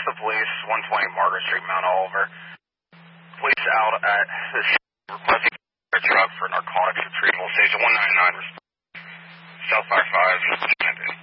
This is the police, 120 Margaret Street, Mount Oliver. Police out at this requesting a truck for narcotics retrieval. Station 199, Southfire 5.